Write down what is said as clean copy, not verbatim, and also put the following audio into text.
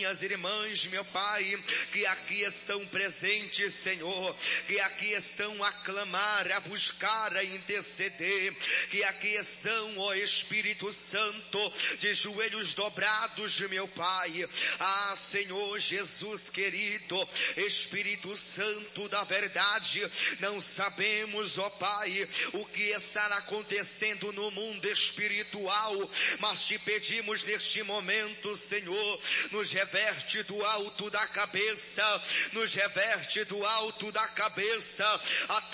minhas irmãs, meu Pai, que aqui estão presentes, Senhor, que aqui estão a clamar, a buscar, a interceder, que aqui estão, ó Espírito Santo, de joelhos dobrados, meu Pai. Ah, Senhor Jesus querido, Espírito Santo da verdade, não sabemos, ó Pai, o que está acontecendo no mundo espiritual, mas te pedimos neste momento, Senhor, nos reverte do alto da cabeça, nos reverte do alto da cabeça, até